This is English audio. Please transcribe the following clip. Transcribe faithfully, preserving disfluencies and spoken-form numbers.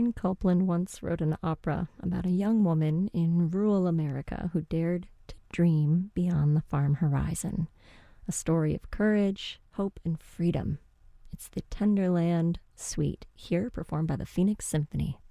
Shannon Copeland once wrote an opera about a young woman in rural America who dared to dream beyond the farm horizon. A story of courage, hope, and freedom. It's the Tenderland Suite, here performed by the Phoenix Symphony.